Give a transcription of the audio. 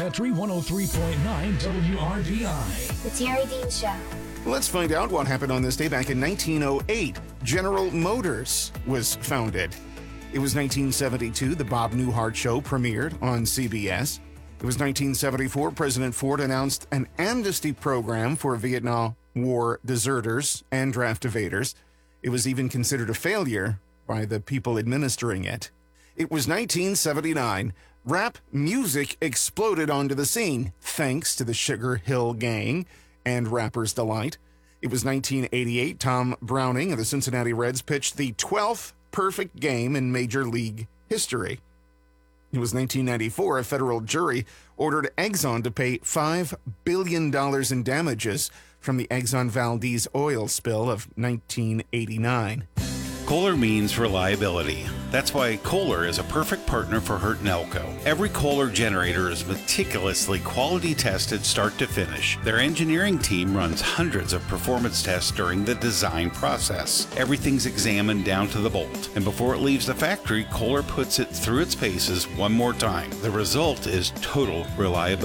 Petri 103.9 WRDI. The Terry Dean Show. Let's find out what happened on this day. Back in 1908, General Motors was founded. It was 1972, the Bob Newhart Show premiered on CBS. It was 1974, President Ford announced an amnesty program for Vietnam War deserters and draft evaders. It was even considered a failure by the people administering it. It was 1979. Rap music exploded onto the scene, thanks to the Sugar Hill Gang and Rapper's Delight. It was 1988. Tom Browning of the Cincinnati Reds pitched the 12th perfect game in Major League history. It was 1994. A federal jury ordered Exxon to pay $5 billion in damages from the Exxon Valdez oil spill of 1989. Kohler means reliability. That's why Kohler is a perfect partner for Hurt and Elko. Every Kohler generator is meticulously quality tested start to finish. Their engineering team runs hundreds of performance tests during the design process. Everything's examined down to the bolt. And before it leaves the factory, Kohler puts it through its paces one more time. The result is total reliability.